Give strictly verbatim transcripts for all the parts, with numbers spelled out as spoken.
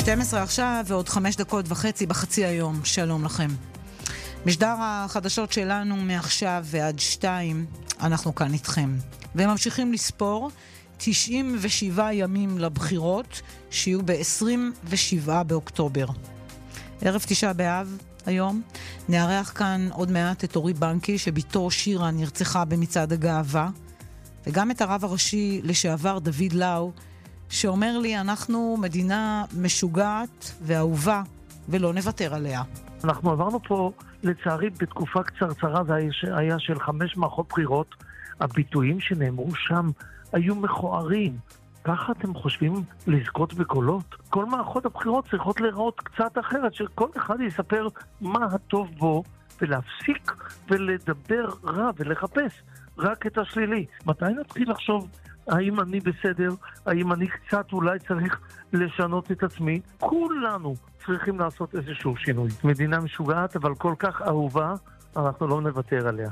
שתים עשרה עכשיו ועוד חמש דקות וחצי בחצי היום. שלום לכם. משדר החדשות שלנו מעכשיו ועד שתיים, אנחנו כאן איתכם. וממשיכים לספור תשעים ושבעה ימים לבחירות שיהיו ב-עשרים ושבעה באוקטובר. ערב תשעה באב היום נארח כאן עוד מעט את אורי בנקי שביתו שירה נרצחה במצעד הגאווה, וגם את הרב הראשי לשעבר דוד לאו שאומר לי אנחנו מדינה משוגעת ואהובה ולא נוותר עליה. אנחנו עברנו פה לצערי בתקופה קצרצרה, זה היה של חמש מערכות בחירות. הביטויים שנאמרו שם היו מכוערים. ככה אתם חושבים לזכות בקולות? כל מערכות הבחירות צריכות להיראות קצת אחרת, שכל אחד יספר מה הטוב בו ולהפסיק ולדבר רע ולחפש רק את השלילי. מתי נתחיל לחשוב האם אני בסדר, האם אני קצת אולי צריך לשנות את עצמי? כולנו צריכים לעשות איזשהו שינוי. מדינה משוגעת אבל כל כך אהובה, אנחנו לא נוותר עליה.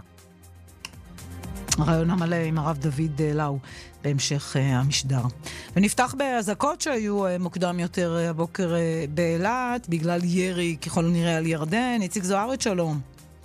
הרעיון המלא עם הרב דוד לאו בהמשך המשדר. ונפתח בהזעקות שהיו מוקדם יותר הבוקר באילת בגלל ירי ככל הנראה על ירדן. איציק זוארץ, שלום.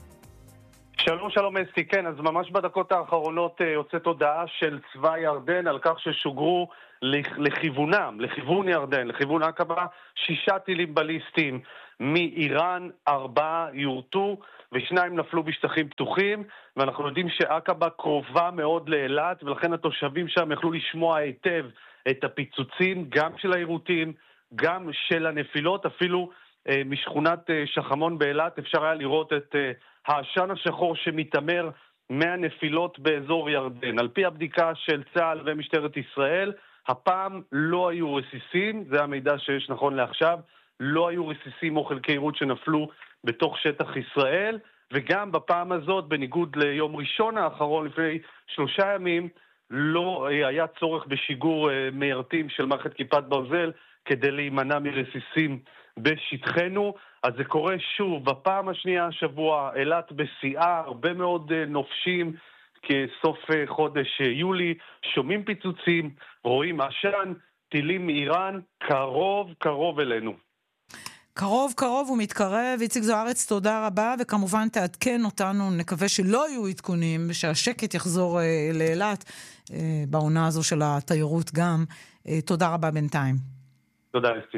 שלום שלום אסתי, כן, אז ממש בדקות האחרונות יוצאת הודעה של צבא ירדן על כך ששוגרו לכיוונם, לכיוון ירדן, לכיוון עקבה, שישה טילים בליסטיים מאיראן, ארבעה יורטו ושניים נפלו בשטחים פתוחים, ואנחנו יודעים שעקבה קרובה מאוד לאילת, ולכן התושבים שם יכלו לשמוע היטב את הפיצוצים, גם של היירוטים, גם של הנפילות, אפילו אה, משכונת אה, שחמון באילת אפשר היה לראות את אה, העשן השחור שמתאמר מהנפילות באזור ירדן. על פי הבדיקה של צה"ל ומשטרת ישראל, הפעם לא היו רסיסים, זה המידע שיש נכון לעכשיו, לא היו רסיסים או חלקי יירוט שנפלו בתוך שטח ישראל, וגם בפעם הזאת, בניגוד ליום ראשון האחרון לפני שלושה ימים, לא היה צורך בשיגור מיירטים של מערכת כיפת ברזל כדי להימנע מרסיסים בשטחנו. אז זה קורה שוב, בפעם השנייה השבוע, אילת בשיאה, הרבה מאוד נופשים, כסוף חודש יולי, שומעים פיצוצים, רואים עשן, טילים מאיראן, קרוב קרוב אלינו. קרוב קרוב ומתקרב. איציק זוארץ, תודה רבה, וכמובן תעדכן אותנו, נקווה שלא יהיו עדכונים, ושהשקט יחזור אה, לאילת, אה, בעונה הזו של התיירות גם. אה, תודה רבה בינתיים. תודה אסתי.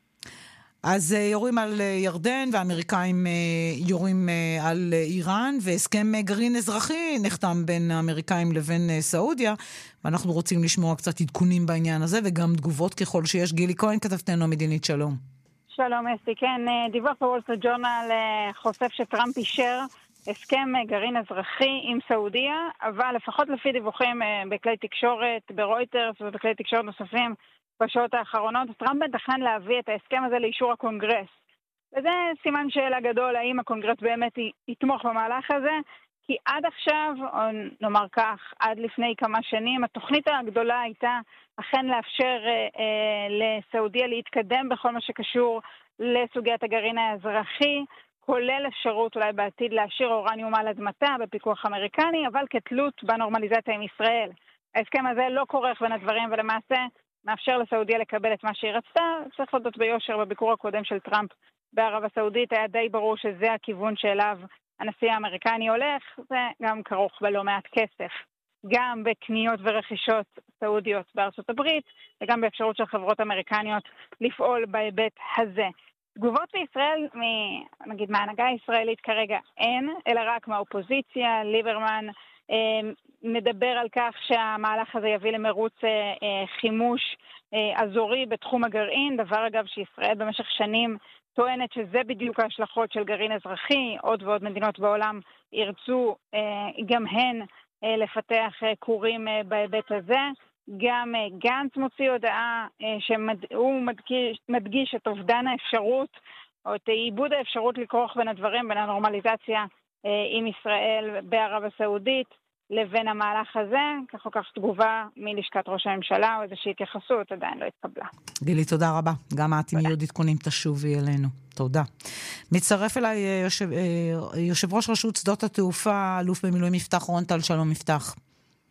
אז אה, יורים על אה, ירדן, והאמריקאים אה, יורים אה, על אה, איראן, והסכם אה, גרעין אזרחי נחתם בין האמריקאים לבין אה, סעודיה, ואנחנו רוצים לשמוע קצת עדכונים בעניין הזה, וגם תגובות ככל שיש. גילי כהן, כתבתנו המדינית, שלום. שלום אסתי, כן, דיווח בוול סטריט ג'ורנל חושף שטראמפ אישר הסכם גרעין אזרחי עם סעודיה, אבל לפחות לפי דיווחים בכלי תקשורת, ברויטרס ובכלי תקשורת נוספים בשעות האחרונות, טראמפ מתכנן להביא את ההסכם הזה לאישור הקונגרס. וזה סימן שאלה גדול, האם הקונגרס באמת יתמוך במהלך הזה, כי עד עכשיו, או נאמר כך, עד לפני כמה שנים, התוכנית הגדולה הייתה אכן לאפשר אה, אה, לסעודיה להתקדם בכל מה שקשור לסוגיית הגרעין האזרחי, כולל אפשרות אולי בעתיד להשאיר אורניום על אדמתה בפיקוח אמריקני, אבל כתלות בנורמליזציה עם ישראל. ההסכם הזה לא כורך בין הדברים, ולמעשה מאפשר לסעודיה לקבל את מה שהיא רצתה. צריך להודות ביושר, בביקור הקודם של טראמפ בערב הסעודית היה די ברור שזה הכיוון שאליו הנשיא האמריקני הולך, זה גם כרוך בלא מעט כסף, גם בקניות ורכישות סעודיות בארצות הברית, וגם באפשרות של חברות אמריקניות לפעול בהיבט הזה. תגובות בישראל, נגיד מההנהגה הישראלית כרגע אין, אלא רק מהאופוזיציה. ליברמן אה, מדבר על כך שהמהלך הזה יביא למרוץ אה, חימוש אה, אזורי בתחום הגרעין, דבר אגב שישראל במשך שנים טוענת שזה בדיוק ההשלכות של גרעין אזרחי. עוד ועוד מדינות בעולם ירצו אה, גם הן אה, לפתח אה, כורים אה, בהיבט הזה. גם אה, גנץ מוציא הודעה אה, שהוא מדגיש, מדגיש את אובדן האפשרות או את איבוד האפשרות לכרוך בין הדברים, בין הנורמליזציה אה, עם ישראל בערב הסעודית לבין המהלך הזה. כך או כך תגובה מלשכת ראש הממשלה או איזושהי התייחסות עדיין לא התקבלה. גילי, תודה רבה. גם את עם יהודית קונים תשובי אלינו. תודה. מצטרף אליי יושב, יושב ראש רשות שדות התעופה, אלוף במילואים יפתח רונטל. שלום יפתח.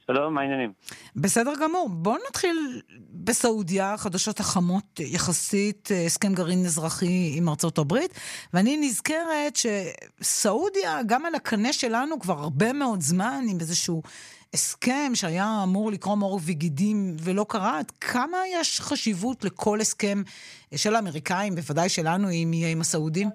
שלום, מה העניינים? בסדר גמור. בואו נתחיל בסעודיה, חדשות החמות יחסית, הסכם גרעין אזרחי עם ארצות הברית, ואני נזכרת שסעודיה, גם על הקנה שלנו כבר הרבה מאוד זמן, עם איזשהו הסכם שהיה אמור לקרום עור וגידים ולא קרה, עד כמה יש חשיבות לכל הסכם של האמריקאים, בוודאי שלנו, אם יהיה עם הסעודים?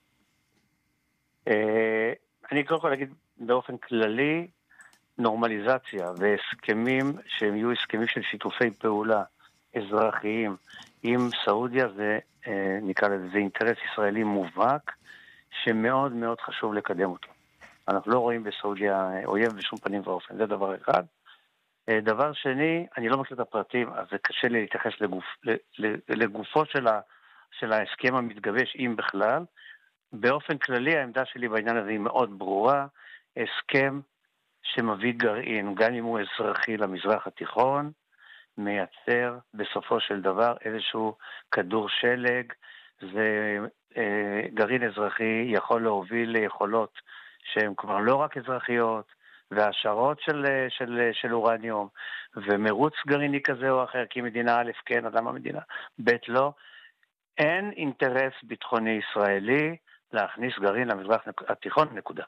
אני קודם כל להגיד באופן כללי, נורמליזציה והסכמים שהם יהיו הסכמים של שיתופי פעולה אזרחיים עם סעודיה, זה נקרא לזה, זה אינטרס ישראלי מובהק שמאוד מאוד חשוב לקדם אותו. אנחנו לא רואים בסעודיה אויב בשום פנים ואופן, זה דבר אחד. דבר שני, אני לא מכיר את הפרטים, אז זה קשה לי להתייחס לגוף, לגופו של, ה, של ההסכם המתגבש, אם בכלל. באופן כללי, העמדה שלי בעניין הזה היא מאוד ברורה, הסכם שמביא גרעין, גם אם הוא אזרחי למזרח התיכון, מייצר בסופו של דבר איזשהו כדור שלג, זה אה, גרעין אזרחי יכול להוביל ליכולות שהן כבר לא רק אזרחיות, והשערות של, של, של אורניום, ומרוץ גרעיני כזה או אחר, כי מדינה א' כן, אדם המדינה, ב' לא, אין אינטרס ביטחוני ישראלי להכניס גרעין למזרח התיכון, נקודה.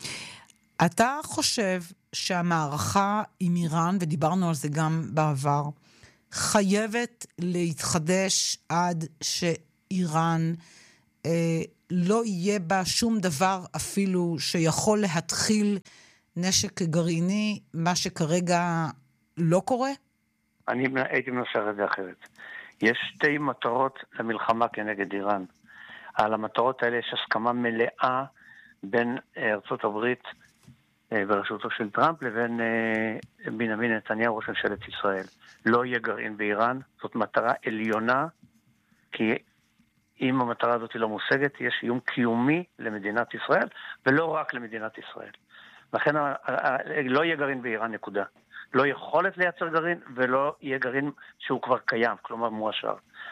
אתה חושב שהמערכה עם איראן, ודיברנו על זה גם בעבר, חייבת להתחדש עד שאיראן אה, לא יהיה בה שום דבר אפילו שיכול להתחיל נשק גרעיני, מה שכרגע לא קורה? אני הייתי מנסה את זה אחרת. יש שתי מטרות למלחמה כנגד איראן. על המטרות האלה יש הסכמה מלאה בין ארצות הברית בראשותו של טראמפ לבין בנימין נתניהו ראש ממשלת ישראל. לא יהיה גרעין באיראן, זאת מטרה עליונה, כי אם המטרה הזאת לא מושגת, יש איום קיומי למדינת ישראל, ולא רק למדינת ישראל. לכן לא יהיה גרעין באיראן, נקודה. לא יכולת לייצר גרעין, ולא יהיה גרעין שהוא כבר קיים, כלומר מואשר.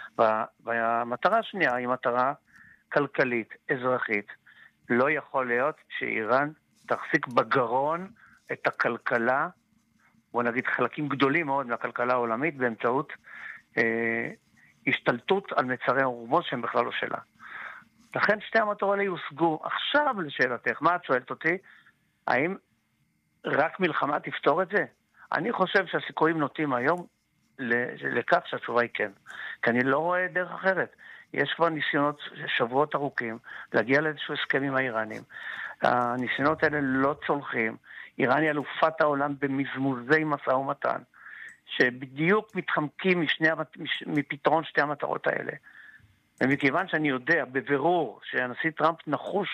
והמטרה השנייה היא מטרה כלכלית, אזרחית. לא יכול להיות שאיראן תחזיק בגרון את הכלכלה, בוא נגיד חלקים גדולים מאוד מהכלכלה העולמית, באמצעות אה, השתלטות על מצרי הרומות שהם בכלל לא שלה. לכן שתי המטרות האלה יושגו. עכשיו לשאלתך, מה את שואלת אותי? האם רק מלחמה תפתור את זה? אני חושב שהסיכויים נוטים היום לכך שהתשובה היא כן. כי אני לא רואה דרך אחרת. יש כבר ניסיונות שבועות ארוכים להגיע לאיזשהו הסכם עם האיראנים. הניסיונות האלה לא צולחים. איראן היא אלופת העולם במזמוזי משא ומתן, שבדיוק מתחמקים משני, מפתרון שתי המטרות האלה. ומכיוון שאני יודע בבירור שהנשיא טראמפ נחוש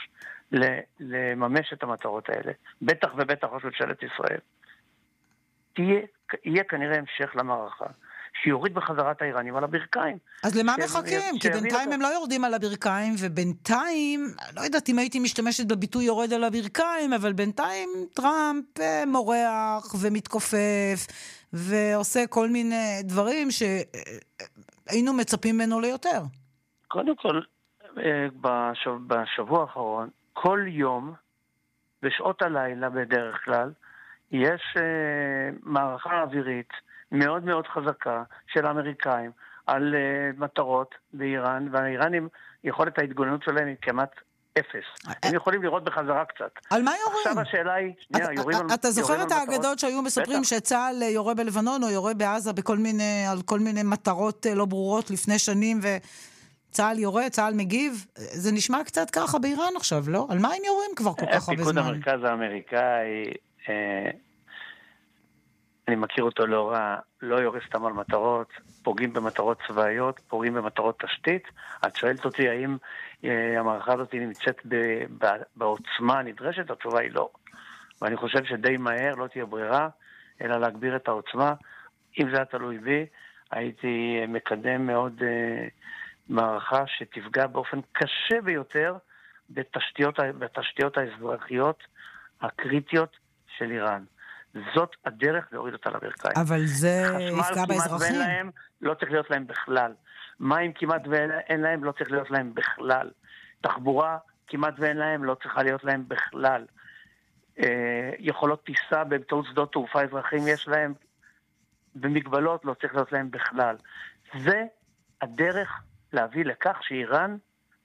לממש את המטרות האלה, בטח ובטח ראש ממשלת ישראל, תהיה, יהיה כנראה המשך למערכה, שיוריד בחזרת האיראנים על הברכיים. אז למה מחכים? כי בינתיים הם לא יורדים על הברכיים, ובינתיים, לא יודעת אם הייתי משתמשת בביטוי יורד על הברכיים, אבל בינתיים טראמפ מורח ומתכופף, ועושה כל מיני דברים שהיינו מצפים ממנו ליותר. קודם כל, בשבוע, בשבוע האחרון, כל יום, בשעות הלילה בדרך כלל, יש uh, מערכה אווירית מאוד מאוד חזקה של האמריקאים על uh, מטרות באיראן, והאיראנים, יכולת ההתגוננות שלהם היא כמעט אפס. הם יכולים לראות בחזרה קצת. על מה יורים? עכשיו השאלה היא, שנייה, יורים על... אתה זוכר את האגדות שהיו מספרים שצה"ל יורה בלבנון או יורה בעזה בכל מיני, על כל מיני מטרות לא ברורות לפני שנים, וצה"ל יורה, צה"ל מגיב? זה נשמע קצת ככה באיראן עכשיו, לא? על מה הם יורים כבר כל כך הרבה זמן? פיקוד המרכז האמריקאי, אני מכיר אותו לא רע, לא יורס סתם על מטרות, פוגעים במטרות צבאיות, פוגעים במטרות תשתית. את שואלת אותי האם המערכה הזאת נמצאת בעוצמה הנדרשת? התשובה היא לא. ואני חושב שדי מהר לא תהיה ברירה, אלא להגביר את העוצמה. אם זה היה תלוי בי, הייתי מקדם מאוד מערכה שתפגע באופן קשה ביותר בתשתיות, בתשתיות האזרחיות הקריטיות של איראן. זאת הדרך להוריד אותה לברכיים. אבל זה יפגע באזרחים. חשמל כמעט ואין להם, לא צריך להיות להם בכלל. מים כמעט ואין להם, לא צריך להיות להם בכלל. תחבורה כמעט ואין להם, לא צריכה להיות להם בכלל. יכולות טיסה באמצעות שדות תעופה אזרחיים יש להם, במגבלות לא צריך להיות להם בכלל. זה הדרך להביא לכך שאיראן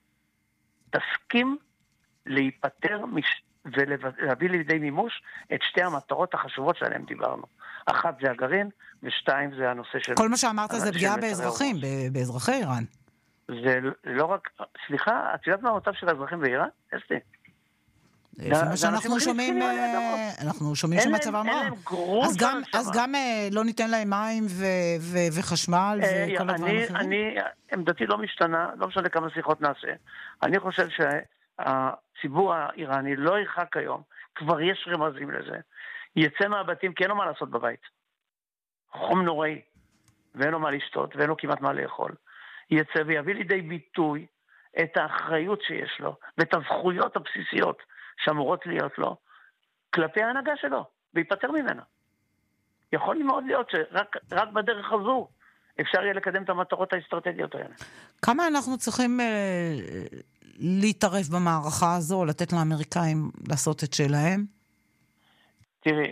תסכים להיפטר מש... ולהביא לידי מימוש את שתי המטרות החשובות שעליהן דיברנו. אחת זה הגרעין, ושתיים זה הנושא של... כל מה שאמרת זה פגיעה באזרחים, באזרחי איראן. זה לא רק... סליחה, את יודעת מה המצב של האזרחים באיראן? אסתי. לפי מה שאנחנו שומעים, אנחנו שומעים שמצבם רע. אז גם לא ניתן להם מים וחשמל וכל הדברים אחרים? עמדתי לא משתנה, לא משנה כמה שיחות נעשה. אני חושב שהציבור האיראני לא ירחק היום, כבר יש רמזים לזה. יצא מהבתים כי אין לו מה לעשות בבית. חום נוראי, ואין לו מה לשתות, ואין לו כמעט מה לאכול. יצא ויביא לידי ביטוי את האחריות שיש לו, ואת הזכויות הבסיסיות שאמורות להיות לו, כלפי ההנהגה שלו, ויפטר ממנה. יכול מאוד להיות שרק רק בדרך הזו אפשר יהיה לקדם את המטרות האסטרטגיות האלה. כמה אנחנו צריכים אה, להתערב במערכה הזו, לתת לאמריקאים לעשות את שלהם? תראי,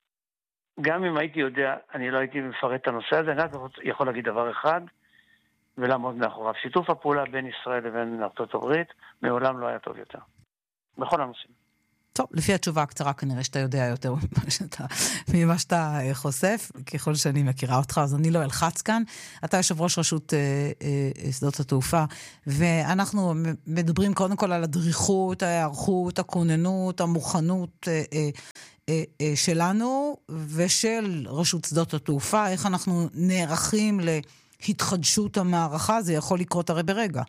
גם אם הייתי יודע, אני לא הייתי מפרט את הנושא הזה, אני יכול להגיד דבר אחד, ולעמוד מאחוריו. שיתוף הפעולה בין ישראל לבין ארצות הברית, מעולם לא היה טוב יותר. בכל הנושאים. טוב, לפי התשובה הקצרה כנראה שאתה יודע יותר ממה שאתה, ממה שאתה חושף, ככל שאני מכירה אותך, אז אני לא אלחץ כאן. אתה יושב ראש רשות אה, אה, שדות התעופה, ואנחנו מדברים קודם כל על הדריכות, ההיערכות, הכוננות, המוכנות אה, אה, אה, אה, שלנו, ושל רשות שדות התעופה, איך אנחנו נערכים להתחדשות המערכה, זה יכול לקרות הרי ברגע.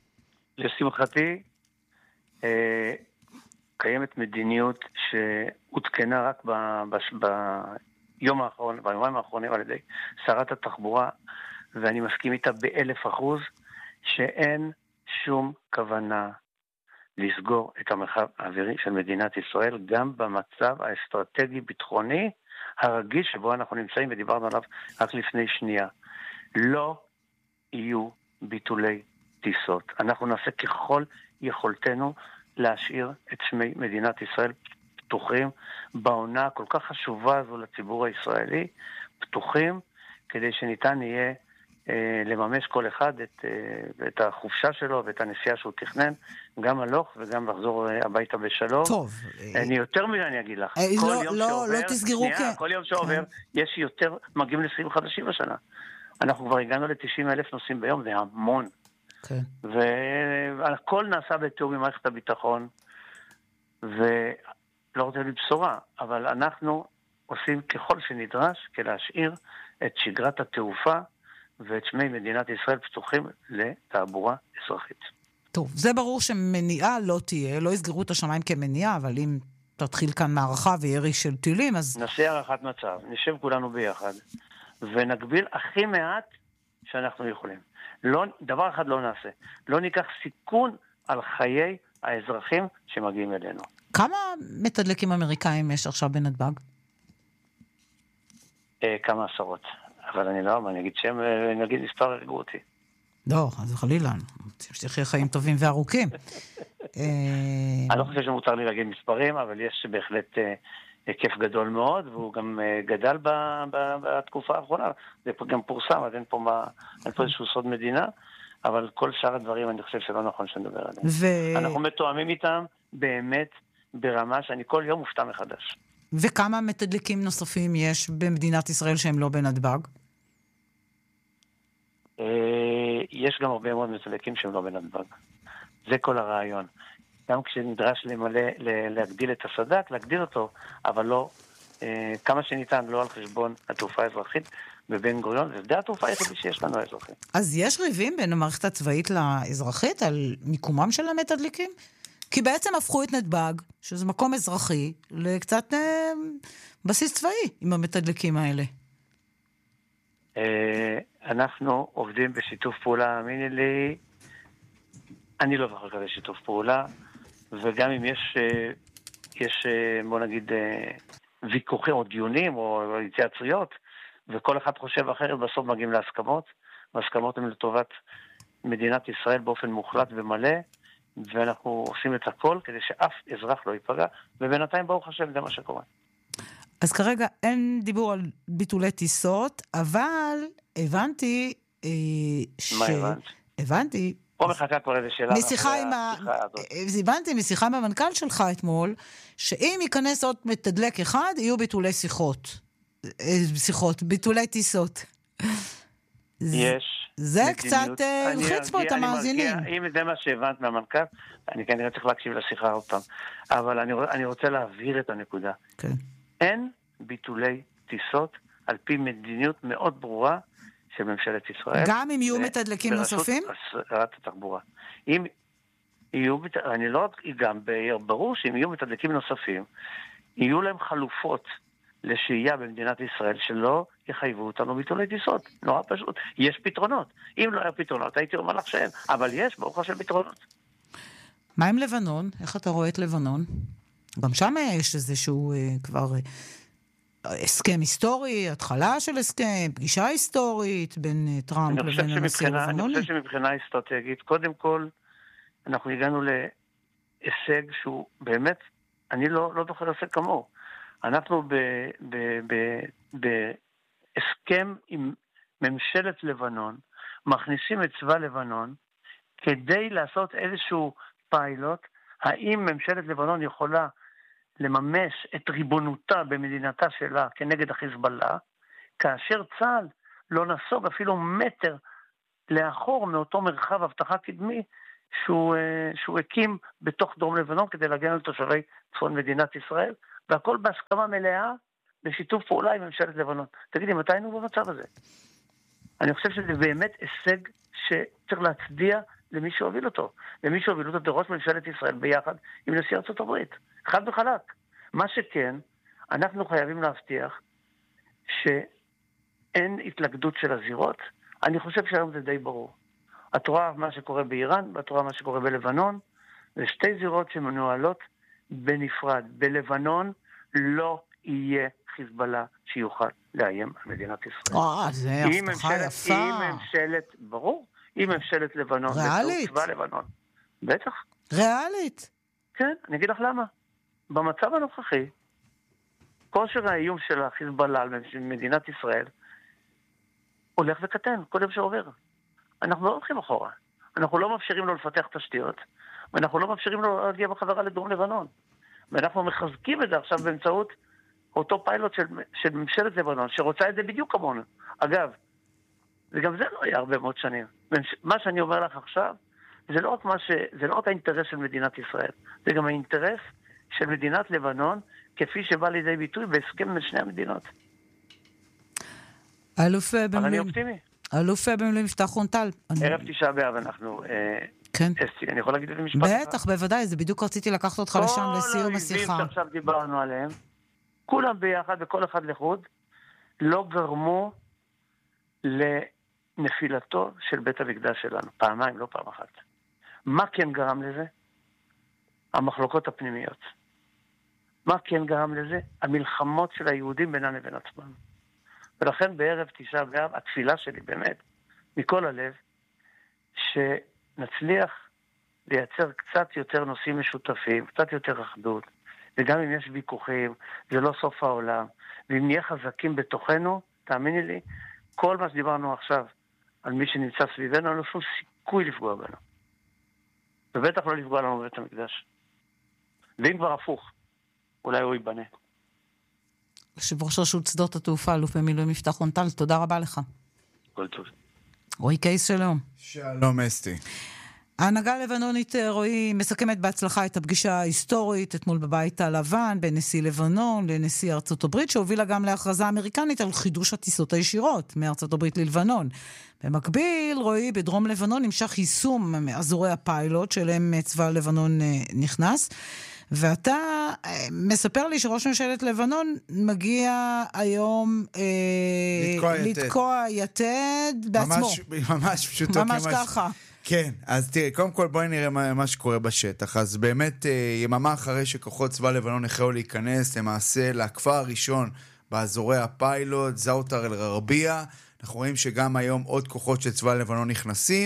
לשמחתי, אה... קיימת מדיניות שהותקנה רק ב, ב, ביום האחרון, ביומיים האחרונים על ידי שרת התחבורה, ואני מסכים איתה באלף אחוז, שאין שום כוונה לסגור את המרחב האווירי של מדינת ישראל, גם במצב האסטרטגי-ביטחוני הרגיש שבו אנחנו נמצאים, ודיברנו עליו רק לפני שנייה. לא יהיו ביטולי טיסות. אנחנו נעשה ככל יכולתנו להשאיר את שמי מדינת ישראל פתוחים בעונה כל כך חשובה הזו לציבור הישראלי, פתוחים כדי שניתן יהיה אה, לממש כל אחד את, אה, את החופשה שלו ואת הנסיעה שהוא תכנן, גם הלוך וגם לחזור אה, הביתה בשלום. טוב. אני יותר מזה אני אגיד לך. אה, כל לא, יום לא, שעובר, לא תסגרו שנייה, כ... כל יום שעובר כן. יש יותר, מגיעים ל-עשרים חדשים בשנה. אנחנו כבר הגענו ל-תשעים אלף נוסעים ביום, זה המון. כן. והכל נעשה בתיאום עם מערכת הביטחון, ולא רוצה להיות בשורה, אבל אנחנו עושים ככל שנדרש כלהשאיר את שגרת התעופה ואת שמי מדינת ישראל פתוחים לתעבורה אזרחית. טוב, זה ברור שמניעה לא תהיה, לא יסגרו את השמיים כמניעה, אבל אם תתחיל כאן מערכה וירי של טילים, אז... נעשה הערכת מצב, נשב כולנו ביחד, ונגביל הכי מעט שאנחנו יכולים. לא, דבר אחד לא נעשה. לא ניקח סיכון על חיי האזרחים שמגיעים אלינו. כמה מתדלקים אמריקאים יש עכשיו בנתב"ג? אה, כמה עשרות. אבל אני לא, אני אגיד שם, אני אגיד מספר הרגעו אותי. לא, אז חלילה. שתחיה חיים טובים וארוכים. אני לא חושב שמותר לי להגיד מספרים, אבל יש בהחלט... היקף גדול מאוד, והוא גם גדל ב, ב, בתקופה האחרונה. זה גם פורסם, אז אין פה, מה, אין פה איזשהו סוד מדינה, אבל כל שאר הדברים אני חושב שלא נכון שנדבר עליהם. ו... אנחנו מתואמים איתם באמת ברמה שאני כל יום מופתע מחדש. וכמה מתדלקים נוספים יש במדינת ישראל שהם לא בנתב"ג? יש גם הרבה מאוד מתדלקים שהם לא בנתב"ג. זה כל הרעיון. גם כשנדרש למלא, להגדיל את הסדק, להגדיל אותו, אבל לא, אה, כמה שניתן, לא על חשבון התעופה האזרחית בבן גוריון, זה די התעופה היחידי שיש לנו האזרחים. אז יש ריבים בין המערכת הצבאית לאזרחית על מיקומם של המתדלקים? כי בעצם הפכו את נתב"ג, שזה מקום אזרחי, לקצת אה, בסיס צבאי עם המתדלקים האלה. אה, אנחנו עובדים בשיתוף פעולה, האמיני לי, אני לא זוכר כזה שיתוף פעולה, וגם אם יש, יש בוא נגיד, ויכוחים או דיונים או התייעצויות, וכל אחד חושב אחרת, בסוף מגיעים להסכמות, והסכמות הן לטובת מדינת ישראל באופן מוחלט ומלא, ואנחנו עושים את הכל כדי שאף אזרח לא ייפגע, ובינתיים ברוך השם זה מה שקורה. אז כרגע אין דיבור על ביטולי טיסות, אבל הבנתי אה, ש... מה הבנת? הבנתי. פה מחכה כבר איזה שאלה. משיחה עם ה... הבנתי משיחה מהמנכ"ל שלך אתמול, שאם ייכנס עוד מתדלק אחד, יהיו ביטולי שיחות. שיחות, ביטולי טיסות. יש. זה קצת הלחיץ פה את המאזינים. אם זה מה שהבנת מהמנכ"ל, אני כנראה צריך להקשיב לשיחה עוד פעם. אבל אני רוצה להבהיר את הנקודה. אין ביטולי טיסות על פי מדיניות מאוד ברורה של ממשלת ישראל. גם אם יהיו מתדלקים נוספים? ברשות התחבורה. אם יהיו, אני לא גם ברור שאם יהיו מתדלקים נוספים, יהיו להם חלופות לשהייה במדינת ישראל שלא יחייבו אותנו ביטולי טיסות. נורא פשוט. יש פתרונות. אם לא היה פתרונות, הייתי אומר לך שאין. אבל יש, ברוך השם, פתרונות. מה עם לבנון? איך אתה רואה את לבנון? גם שם יש איזשהו כבר הסכם היסטורי, התחלה של הסכם, פגישה היסטורית בין טראמפ לבין הנשיא הלבנוני. אני חושב שמבחינה אסטרטגית, קודם כל, אנחנו הגענו להישג שהוא באמת, אני לא, לא זוכר הישג כמוהו. אנחנו בהסכם עם ממשלת לבנון, מכניסים את צבא לבנון, כדי לעשות איזשהו פיילוט, האם ממשלת לבנון יכולה לממש את ריבונותה במדינתה שלה כנגד החיזבאללה, כאשר צה"ל לא נסוג אפילו מטר לאחור מאותו מרחב הבטחה קדמי שהוא, שהוא הקים בתוך דרום לבנון כדי להגן על תושבי צפון מדינת ישראל, והכל בהסכמה מלאה בשיתוף פעולה עם ממשלת לבנון. תגידי, מתי היינו במצב הזה? אני חושב שזה באמת הישג שצריך להצדיע למי שהוביל אותו. למי שהוביל אותו דרוש ממשלת ישראל ביחד עם נשיא ארצות הברית. חד וחלק. מה שכן, אנחנו חייבים להבטיח שאין התלכדות של הזירות. אני חושב שהיום זה די ברור. את רואה מה שקורה באיראן, ואת רואה מה שקורה בלבנון, זה שתי זירות שמנוהלות בנפרד. בלבנון לא יהיה חיזבאללה שיוכל לאיים על מדינת ישראל. אה, זה הבטחה יפה. אם ממשלת, ברור, אם ממשלת לבנון. ריאלית. צבא לבנון. בטח. ריאלית. כן, אני אגיד לך למה. במצב הנוכחי, כושר האיום של החיזבאללה על מדינת ישראל הולך וקטן, כל יום שעובר. אנחנו לא הולכים אחורה. אנחנו לא מאפשרים לו לפתח תשתיות, ואנחנו לא מאפשרים לו להגיע בחזרה לדרום לבנון. ואנחנו מחזקים את זה עכשיו באמצעות אותו פיילוט של, של ממשלת לבנון, שרוצה את זה בדיוק כמונו. אגב, וגם זה לא היה הרבה מאוד שנים. מה שאני אומר לך עכשיו, זה לא רק, מה ש... זה לא רק האינטרס של מדינת ישראל, זה גם האינטרס של מדינת לבנון, כפי שבא לידי ביטוי בהסכם בין שני המדינות. אלוף במילואים. אני אופטימי. אלוף במילואים יפתח רון-טל. ערב תשעה באב אנחנו... כן. אסתי, אני יכול להגיד את זה משפט? בטח, בוודאי, זה בדיוק רציתי לקחת אותך לשם לסיום השיחה. כל האויבים שעכשיו דיברנו עליהם, כולם ביחד וכל אחד לחוד, לא גרמו לנפילתו של בית המקדש שלנו. פעמיים, לא פעם אחת. מה כן גרם לזה? המחלוקות הפנימיות. מה כן גרם לזה? המלחמות של היהודים בינם לבין עצמם. ולכן בערב תשעה באב, התפילה שלי באמת, מכל הלב, שנצליח לייצר קצת יותר נושאים משותפים, קצת יותר אחדות, וגם אם יש ויכוחים, זה לא סוף העולם, ואם נהיה חזקים בתוכנו, תאמיני לי, כל מה שדיברנו עכשיו על מי שנמצא סביבנו, אין לו שום סיכוי לפגוע בנו. ובטח לא לפגוע לנו בבית המקדש. ואם כבר הפוך, אולי הוא ייבנה. יושב ראש רשות שדות התעופה, אלוף במילואים יפתח רון-טל, תודה רבה לך. כל טוב. רועי קייס, שלום. שלום אסתי. ההנהגה הלבנונית, רועי, מסכמת בהצלחה את הפגישה ההיסטורית אתמול בבית הלבן בין נשיא לבנון לנשיא ארצות הברית, שהובילה גם להכרזה אמריקנית על חידוש הטיסות הישירות מארצות הברית ללבנון. במקביל, רועי, בדרום לבנון נמשך יישום אזורי הפיילוט שלהם צבא לבנון נכנס, ואתה מספר לי שראש ממשלת לבנון מגיע היום אה, לתקוע יתד בעצמו. ממש, ממש פשוטו. ממש ככה. כן, אז תראי, קודם כל בואי נראה מה, מה שקורה בשטח. אז באמת, יממה אחרי שכוחות צבא לבנון החלו להיכנס למעשה לכפר הראשון באזורי הפיילוט, זאוטר אל-רביע, אנחנו רואים שגם היום עוד כוחות של צבא לבנון נכנסים.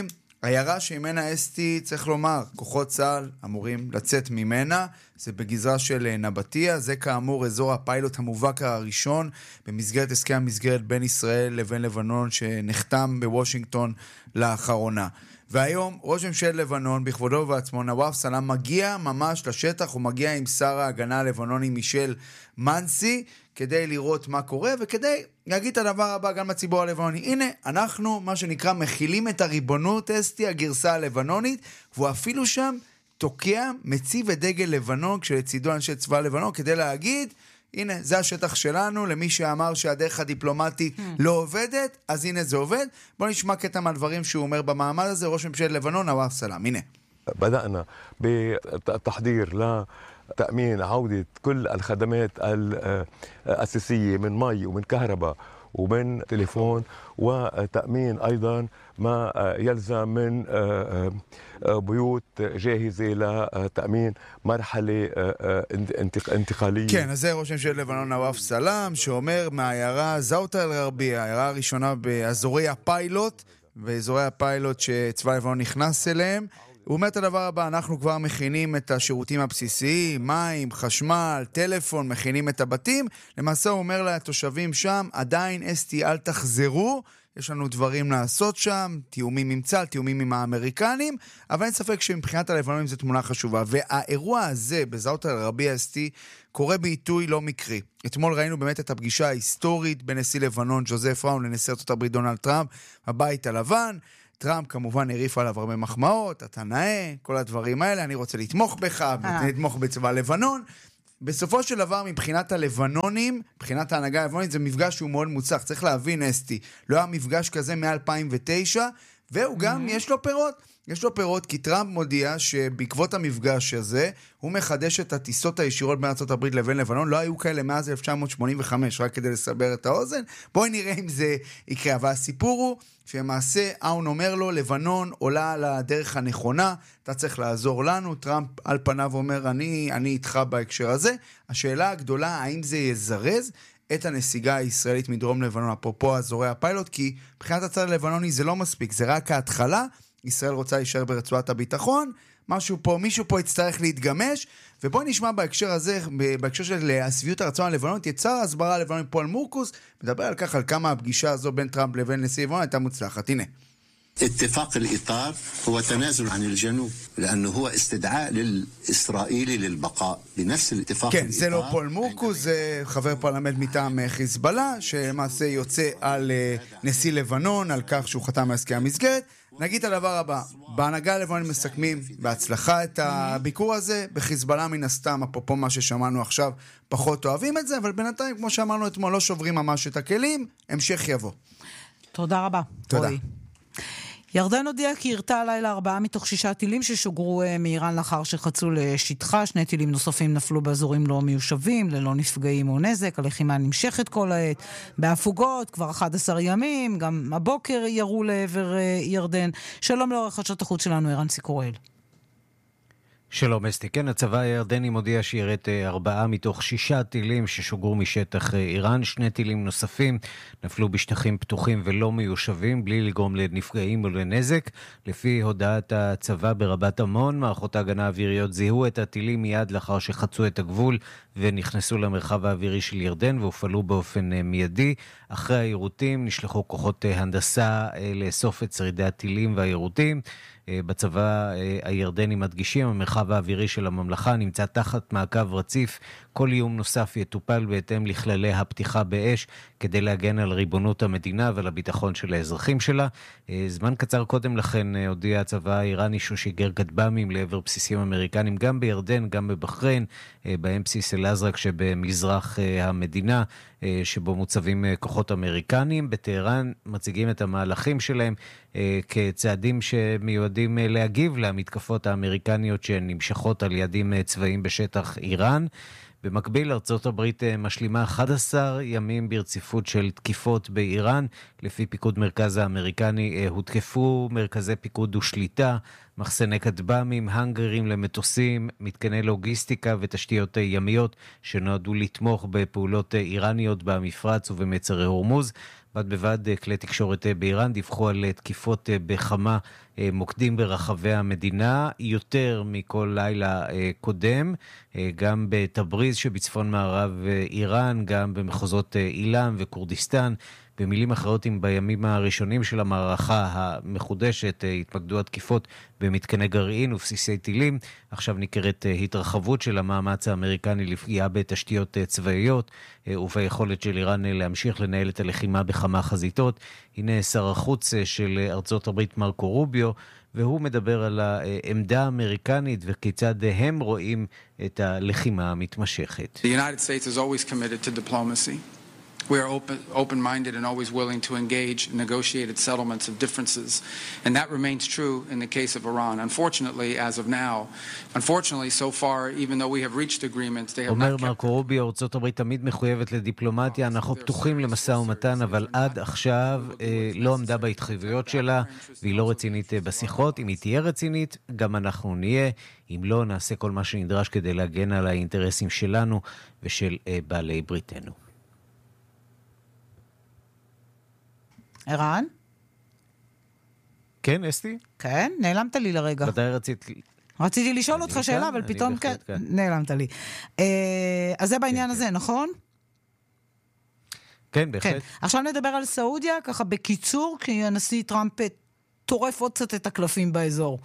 העיירה שממנה אסתי, צריך לומר, כוחות צה"ל אמורים לצאת ממנה, זה בגזרה של נבטיה, זה כאמור אזור הפיילוט המובהק הראשון במסגרת הסכם המסגרת בין ישראל לבין לבנון שנחתם בוושינגטון לאחרונה. והיום ראש ממשלת לבנון בכבודו ובעצמו נואף סלאם מגיע ממש לשטח, הוא מגיע עם שר ההגנה הלבנוני מישל מנסי כדי לראות מה קורה וכדי להגיד את הדבר הבא גם לציבור הלבנוני. הנה, אנחנו מה שנקרא מכילים את הריבונות, אסתי, הגרסה הלבנונית, והוא אפילו שם תוקע, מציב את דגל לבנון כשלצידו אנשי צבא לבנון כדי להגיד, הנה, זה השטח שלנו, למי שאמר שהדרך הדיפלומטית לא עובדת, אז הנה זה עובד. בוא נשמע קטע מהדברים שהוא אומר במעמד הזה, ראש ממשלת לבנון נואף סלאם. הנה. بدأنا بالتحضير لتأمين عودة كل الخدمات الأساسية من مي ومن كهرباء ومن تليفون وتأمين أيضا ما يلزم من بيوت جاهزة لتأمين مرحلة انتقالية. כן, אז זה ראש ממשלת לבנון נואף סלאם, שאומר מהעיירה זאוטה אל-גרבייה, העיירה הראשונה באזורי הפיילוט, באזורי הפיילוט שצבא לבנון נכנס אליהם, הוא אומר את הדבר הבא, אנחנו כבר מכינים את השירותים הבסיסיים, מים, חשמל, טלפון, מכינים את הבתים. למעשה הוא אומר לתושבים שם, עדיין אסתי אל תחזרו, יש לנו דברים לעשות שם, תיאומים עם צה"ל, תיאומים עם האמריקנים, אבל אין ספק שמבחינת הלבנונים זו תמונה חשובה. והאירוע הזה בזאוטה אל-גרבייה אסתי קורה בעיתוי לא מקרי. אתמול ראינו באמת את הפגישה ההיסטורית בין נשיא לבנון ג'וזף ראון לנשיא ארצות הברית דונלד טראמפ, הבית הלבן. טראמפ כמובן הריף עליו הרבה מחמאות, אתה נאה, כל הדברים האלה, אני רוצה לתמוך בך, לתמוך בצבא לבנון. בסופו של דבר, מבחינת הלבנונים, מבחינת ההנהגה הלבנונית, זה מפגש שהוא מאוד מוצלח. צריך להבין, אסתי, לא היה מפגש כזה מ-אלפיים ותשע, והוא גם, יש לו פירות. יש לו פירות, כי טראמפ מודיע שבעקבות המפגש הזה, הוא מחדש את הטיסות הישירות בין ארצות הברית לבין לבנון, לא היו כאלה מאז אלף תשע מאות שמונים וחמש, רק כדי לסבר את האוזן. בואי נראה אם זה יקרה. אבל הסיפור הוא שמעשה, און אומר לו, לבנון עולה על הדרך הנכונה, אתה צריך לעזור לנו. טראמפ על פניו אומר, אני, אני איתך בהקשר הזה. השאלה הגדולה, האם זה יזרז את הנסיגה הישראלית מדרום לבנון, אפרופו אזורי הפיילוט, כי מבחינת הצד הלבנוני זה לא מספיק, זה רק ההתחלה. ישראל רוצה להישאר ברצועת הביטחון, משהו פה, מישהו פה יצטרך להתגמש, ובואי נשמע בהקשר הזה, בהקשר של הסביעות הרצון הלבנונית, יצר ההסברה הלבנונית פול מורקוס, מדבר על כך, על כמה הפגישה הזו בין טראמפ לבין נשיא לבנון הייתה מוצלחת. הנה. اتفاق الإطار هو تنازل عن الجنوب لأنه هو استدعاء للإسرائيلي للبقاء بنفس الاتفاق. כן, זה לא פול מורקוס, זה חבר פרלמנט מטעם חיזבאללה, שלמעשה יוצא על נשיא לבנון, על כך שהוא חתם על הסכם המסגרת. נגיד את הדבר הבא, בהנהגה הלבנונית מסכמים בהצלחה את הביקור הזה, בחיזבאללה מן הסתם, אפרופו מה ששמענו עכשיו, פחות אוהבים את זה, אבל בינתיים, כמו שאמרנו אתמול, לא שוברים ממש את הכלים, המשך יבוא. תודה רבה. תודה. רואי. ירדן הודיעה כי ירתה הלילה ארבעה מתוך שישה טילים ששוגרו מאיראן לאחר שחצו לשטחה. שני טילים נוספים נפלו באזורים לא מיושבים, ללא נפגעים או נזק. הלחימה נמשכת כל העת בהפוגות, כבר אחד עשר ימים, גם הבוקר ירו לעבר ירדן. שלום לעורך חדשות החוץ שלנו, ערן סיקורל. שלום אסתי, כן, הצבא הירדני מודיע שירת ארבעה מתוך שישה טילים ששוגרו משטח איראן. שני טילים נוספים נפלו בשטחים פתוחים ולא מיושבים, בלי לגרום לנפגעים או לנזק. לפי הודעת הצבא ברבת עמון, מערכות ההגנה האוויריות זיהו את הטילים מיד לאחר שחצו את הגבול ונכנסו למרחב האווירי של ירדן והופעלו באופן מיידי. אחרי היירוטים נשלחו כוחות הנדסה לאסוף את שרידי הטילים והיירוטים. בצבא הירדני מדגישים, המרחב האווירי של הממלכה נמצא תחת מעקב רציף. כל איום נוסף יטופל בהתאם לכללי הפתיחה באש כדי להגן על ריבונות המדינה ועל הביטחון של האזרחים שלה. זמן קצר קודם לכן הודיע הצבא האיראני שהוא שיגר כטב"מים לעבר בסיסים אמריקנים גם בירדן, גם בבחריין, בהם בסיס אל-אזרק שבמזרח המדינה שבו מוצבים כוחות אמריקנים. בטהרן מציגים את המהלכים שלהם כצעדים שמיועדים להגיב למתקפות האמריקניות שנמשכות על יעדים צבאיים בשטח איראן. במקביל, ארצות הברית משלימה אחד עשר ימים ברציפות של תקיפות באיראן. לפי פיקוד מרכז האמריקני הותקפו מרכזי פיקוד ושליטה, מחסני כטב"מים, הנגרים למטוסים, מתקני לוגיסטיקה ותשתיות ימיות שנועדו לתמוך בפעולות איראניות במפרץ ובמצרי הורמוז. בד בבד כלי תקשורת באיראן דיווחו על תקיפות בכמה מוקדים ברחבי המדינה, יותר מכל לילה קודם, גם בתבריז שבצפון מערב איראן, גם במחוזות אילם וכורדיסטן. במילים אחרות, אם בימים הראשונים של המערכה המחודשת התמקדו התקיפות במתקני גרעין ובסיסי טילים, עכשיו ניכרת התרחבות של המאמץ האמריקני לפגיעה בתשתיות צבאיות וביכולת של איראן להמשיך לנהל את הלחימה בכמה חזיתות. הנה שר החוץ של ארצות הברית מרקו רוביו, והוא מדבר על העמדה האמריקנית וכיצד הם רואים את הלחימה המתמשכת. The United States is always committed to diplomacy. We are open, open-minded and always willing to engage in negotiated settlements of differences. And that remains true in the case of Iran. Unfortunately, as of now, unfortunately, so far, even though we have reached agreements, they have אומר not מרקו רוביו, ארצות הברית תמיד מחויבת לדיפלומטיה, אנחנו פתוחים למשא ומתן, אבל עד עכשיו אה, לא עמדה בהתחייבויות שלה, והיא לא רצינית בשיחות. אם היא תהיה רצינית, גם אנחנו נהיה. אם לא, נעשה כל מה שנדרש כדי להגן על האינטרסים שלנו ושל אה, בעלי בריתנו. ערן? כן, אסתי? כן, נעלמת לי לרגע. מתי רצית... רציתי לשאול אותך שאלה, אבל פתאום נעלמת לי. אז זה בעניין הזה, נכון? כן, בהחלט. עכשיו נדבר על סעודיה, ככה בקיצור, כי הנשיא טראמפ טורף עוד קצת את הקלפים באזור.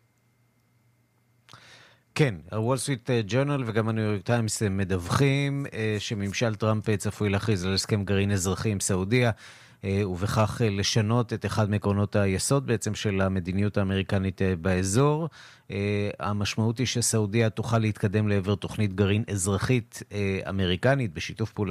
כן, הוול סטריט ג'ורנל וגם הניו יורק טיימס מדווחים שממשל טראמפ צפוי להכריז על הסכם גרעין אזרחי עם סעודיה, ובכך לשנות את אחד מעקרונות היסוד בעצם של המדיניות האמריקנית באזור. המשמעות היא שסעודיה תוכל להתקדם לעבר תוכנית גרעין אזרחית אמריקנית בשיתוף פעולה